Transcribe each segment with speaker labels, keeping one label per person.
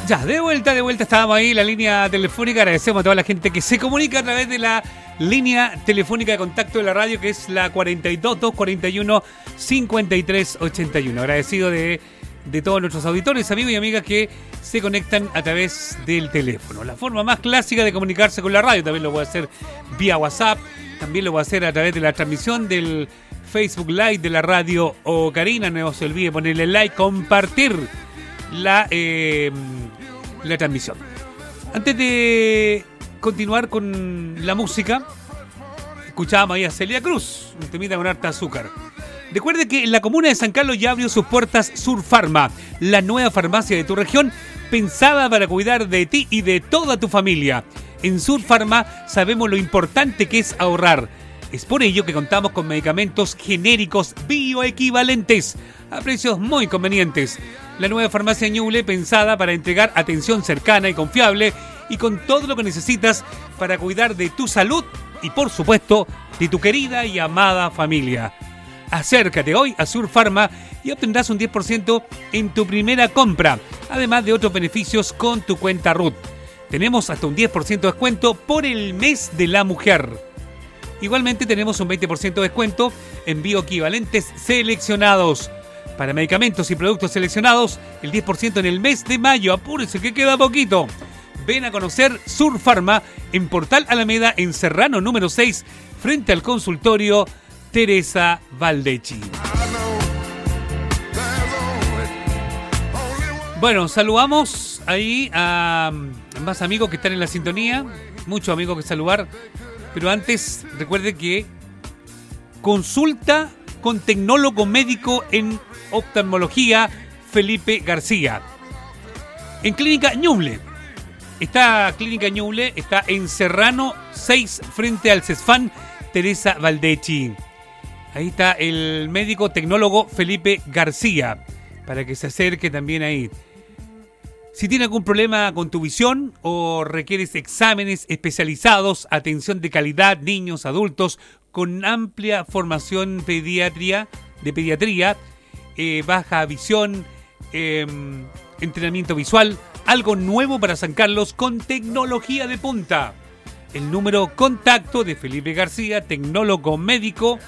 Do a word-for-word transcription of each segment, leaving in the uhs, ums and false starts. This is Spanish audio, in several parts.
Speaker 1: Ya, de vuelta, de vuelta estábamos ahí en la línea telefónica. Agradecemos a toda la gente que se comunica a través de la línea telefónica de contacto de la radio, que es la cuarenta y dos, doscientos cuarenta y uno, cincuenta y tres ochenta y uno. Agradecido de, de todos nuestros auditores, amigos y amigas que se conectan a través del teléfono. La forma más clásica de comunicarse con la radio. También lo voy a hacer vía WhatsApp, también lo voy a hacer a través de la transmisión del Facebook Live de la radio Ocarina. No se olvide ponerle like, compartir la, eh, la transmisión. Antes de continuar con la música, escuchábamos ahí a Celia Cruz, un temita con harta azúcar. Recuerde que en la comuna de San Carlos ya abrió sus puertas Sur Farma, la nueva farmacia de tu región, pensada para cuidar de ti y de toda tu familia. En Sur Farma sabemos lo importante que es ahorrar. Es por ello que contamos con medicamentos genéricos bioequivalentes a precios muy convenientes. La nueva farmacia Ñuble, pensada para entregar atención cercana y confiable y con todo lo que necesitas para cuidar de tu salud y, por supuesto, de tu querida y amada familia. Acércate hoy a Sur Farma y obtendrás un diez por ciento en tu primera compra, además de otros beneficios con tu cuenta R U T. Tenemos hasta un diez por ciento de descuento por el mes de la mujer. Igualmente tenemos un veinte por ciento de descuento en bioequivalentes seleccionados. Para medicamentos y productos seleccionados, el diez por ciento en el mes de mayo. Apúrese que queda poquito. Ven a conocer Sur Farma en Portal Alameda, en Serrano número seis, frente al consultorio Teresa Valdechi. Bueno, saludamos ahí a más amigos que están en la sintonía. Muchos amigos que saludar. Pero antes, recuerde que consulta con tecnólogo médico en oftalmología Felipe García. En Clínica Ñuble. Esta Clínica Ñuble está en Serrano seis, frente al CESFAN Teresa Valdechi. Ahí está el médico tecnólogo Felipe García, para que se acerque también ahí. Si tiene algún problema con tu visión o requieres exámenes especializados, atención de calidad, niños, adultos, con amplia formación pediatría, de pediatría, eh, baja visión, eh, entrenamiento visual, algo nuevo para San Carlos con tecnología de punta. El número contacto de Felipe García, tecnólogo médico,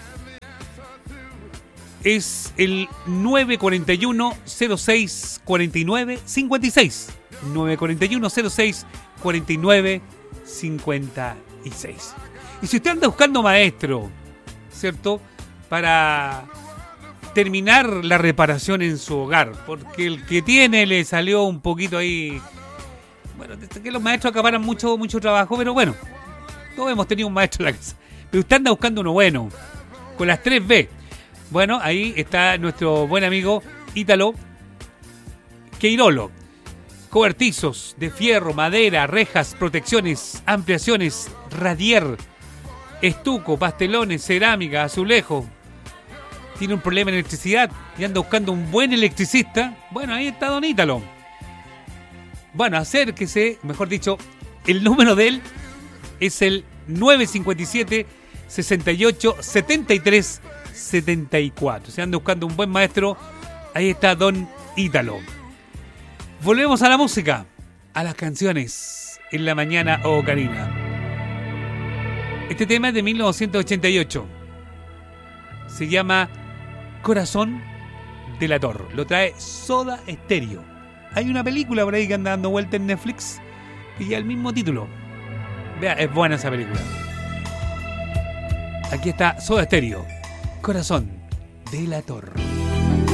Speaker 1: es el nueve cuatro uno, cero seis cuatro nueve, cinco seis. nueve cuatro uno, cero seis cuatro nueve, cinco seis. Y si usted anda buscando maestro, ¿cierto?, para terminar la reparación en su hogar, porque el que tiene le salió un poquito ahí. Bueno, desde que los maestros acaparan mucho, mucho trabajo, pero bueno, todos hemos tenido un maestro en la casa. Pero usted anda buscando uno bueno, con las tres B. Bueno, ahí está nuestro buen amigo Ítalo Queirolo. Cobertizos de fierro, madera, rejas, protecciones, ampliaciones, radier, estuco, pastelones, cerámica, azulejo. Tiene un problema en electricidad y anda buscando un buen electricista. Bueno, ahí está don Ítalo. Bueno, acérquese, mejor dicho, el número de él es el nueve cinco siete, seis ocho, siete tres setenta y cuatro. Si anda buscando un buen maestro, ahí está don Ítalo. Volvemos a la música, a las canciones en la mañana Ocarina. Este tema es de mil novecientos ochenta y ocho. Se llama Corazón Delator. Lo trae Soda Stereo. Hay una película por ahí que anda dando vuelta en Netflix y ya el mismo título. Vea, es buena esa película. Aquí está Soda Stereo. Corazón Delator.